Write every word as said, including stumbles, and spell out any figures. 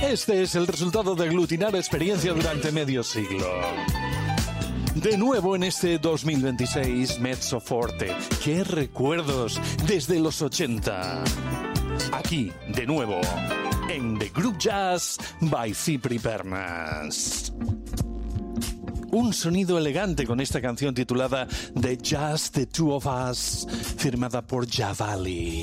Este es el resultado de aglutinar experiencia durante medio siglo. De nuevo en este dos mil veintiséis, Mezzo Forte. ¡Qué recuerdos desde los ochenta! Aquí, de nuevo, en The Group Jazz by Cipri Pernas. Un sonido elegante con esta canción titulada The Just the Two of Us, firmada por Jahvali.